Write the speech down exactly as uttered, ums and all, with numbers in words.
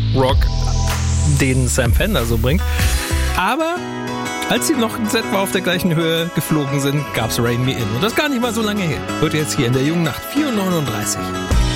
Rock, den Sam Fender so bringt. Aber als sie noch etwa auf der gleichen Höhe geflogen sind, gab's Rain Me In. Und das gar nicht mal so lange her. Hört ihr jetzt hier in der jungen Nacht. vier Uhr neununddreißig.